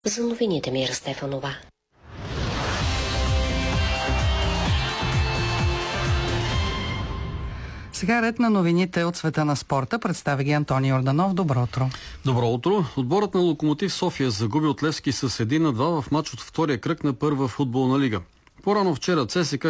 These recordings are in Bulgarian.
За новините Мира Стефанова. Сега ред на новините от света на спорта. Представя ги Антони Йорданов. Добро утро. Добро утро. Отборът на Локомотив София загуби от Левски с 1-2 в матч от втория кръг на първа футболна лига. По-рано вчера ЦСКА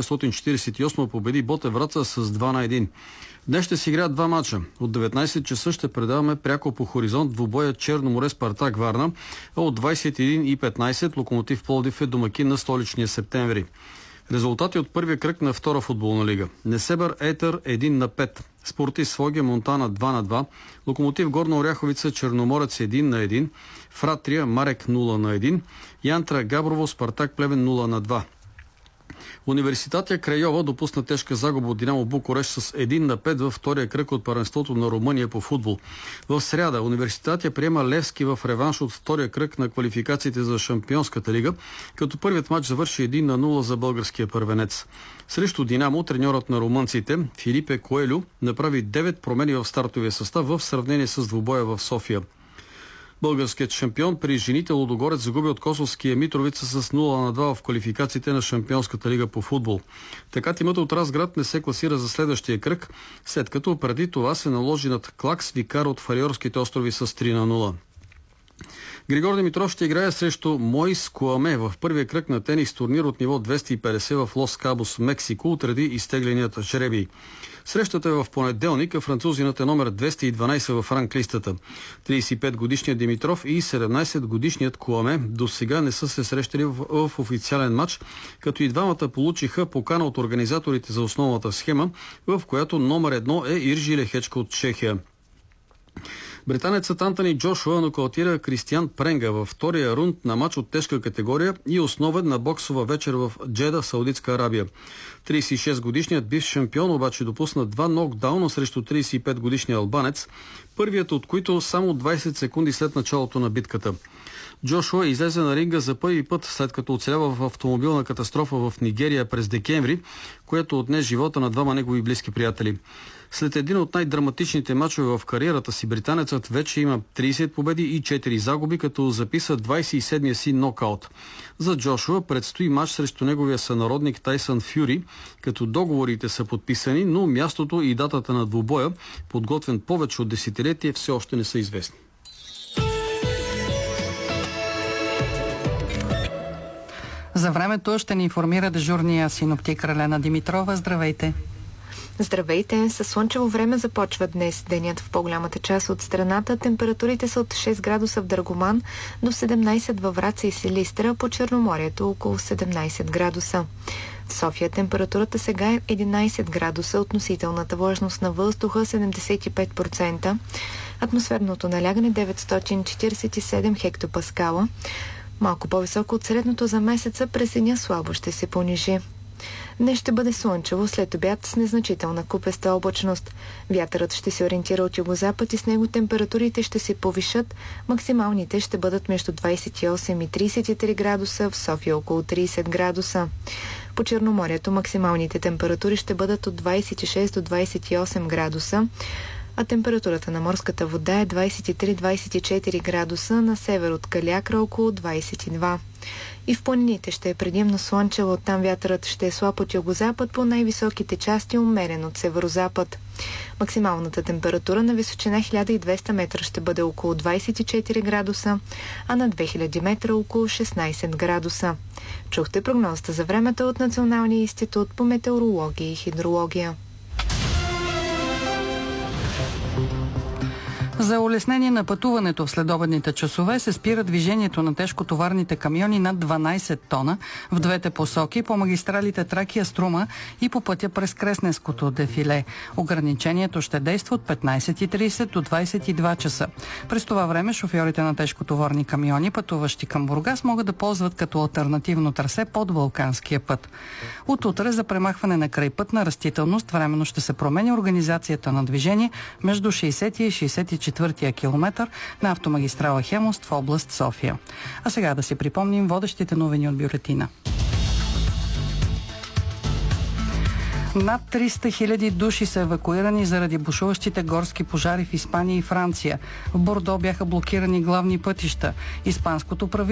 1948 победи Ботев Враца с 2-1. Днес ще си играят два мача. От 19 часа ще предаваме пряко по хоризонт двубоя Черноморе Спартак Варна, а от 21:15 Локомотив Пловдив е домакин на столичния Септември. Резултати от първия кръг на втора футболна лига. Несебър Етър 1-5. Спортист Своге Монтана 2-2. Локомотив Горна Оряховица Черноморец 1-1. Фратрия Марек 0-1. Янтра Габрово Спартак Плевен 0-2. Университатия Крайова допусна тежка загуба от Динамо Букурещ с 1-5 във втория кръг от първенството на Румъния по футбол. В сряда Университатия приема Левски в реванш от втория кръг на квалификациите за Шампионската лига, като първият матч завърши 1-0 за българския първенец. Срещу Динамо треньорът на румънците Филипе Коелю направи 9 промени в стартовия състав в сравнение с двубоя в София. Българският шампион при жените Лудогорец загуби от косовския Митровица с 0-2 в квалификациите на Шампионската лига по футбол. Така тимът от Разград не се класира за следващия кръг, след като преди това се наложи над Клакс Викар от Фариорските острови с 3-0. Григор Димитров ще играе срещу Моис Куаме в първия кръг на тенис турнир от ниво 250 в Лос Кабос, Мексико, отреди изтегленият жребий. Срещата е в понеделник, а французинът е номер 212 в ранглистата. 35-годишният Димитров и 17-годишният Куаме до сега не са се срещали в официален матч, като и двамата получиха покана от организаторите за основната схема, в която номер 1 е Иржи Лехечка от Чехия. Британецът Антони Джошуа нокаутира Кристиан Пренга във втория рунд на матч от тежка категория и основен на боксова вечер в Джеда, Саудитска Арабия. 36-годишният бивш шампион обаче допусна два нокдауна срещу 35-годишния албанец, първият от които само 20 секунди след началото на битката. Джошуа излезе на ринга за първи път, след като оцелява в автомобилна катастрофа в Нигерия през декември, което отне живота на двама негови близки приятели. След един от най-драматичните мачове в кариерата си, британецът вече има 30 победи и 4 загуби, като записа 27-я си нокаут. За Джошуа предстои мач срещу неговия сънародник Тайсън Фюри, като договорите са подписани, но мястото и датата на двубоя, подготвен повече от десетилетие, все още не са известни. За времето ще ни информира дежурния синоптик Ралена Димитрова. Здравейте! Здравейте! Със слънчево време започва днес денят в по-голямата част от страната. Температурите са от 6 градуса в Драгоман до 17 във Враца и Силистра, по Черноморието около 17 градуса. В София температурата сега е 11 градуса, относителната влажност на въздуха 75%, атмосферното налягане 947 хектопаскала, малко по-високо от средното за месеца, през деня слабо ще се понижи. Днес ще бъде слънчево, след обяд с незначителна купеста облачност. Вятърът ще се ориентира от югозапад и с него температурите ще се повишат. Максималните ще бъдат между 28 и 33 градуса, в София около 30 градуса. По Черноморието максималните температури ще бъдат от 26 до 28 градуса, а температурата на морската вода е 23-24 градуса, на север от Калиакра около 22. И в планините ще е предимно слънчево, оттам вятърът ще е слаб от югозапад, по най-високите части умерен от северозапад. Максималната температура на височина 1200 метра ще бъде около 24 градуса, а на 2000 метра около 16 градуса. Чухте прогнозата за времето от Националния институт по метеорология и хидрология. За улеснение на пътуването в следобедните часове се спира движението на тежкотоварните камиони над 12 тона в двете посоки по магистралите Тракия, Струма и по пътя през Кресненското дефиле. Ограничението ще действа от 15:30 до 22 часа. През това време шофьорите на тежкотоварни камиони, пътуващи към Бургас, могат да ползват като алтернативно трасе под Балканския път. От утре за премахване на крайпътна растителност временно ще се променя организацията на движение между 60 и 64-я километър на автомагистрала Хемост в област София. А сега да си припомним водещите новини от бюлетина. Над 300 000 души са евакуирани заради бушуващите горски пожари в Испания и Франция. В Бордо бяха блокирани главни пътища. Испанското правителство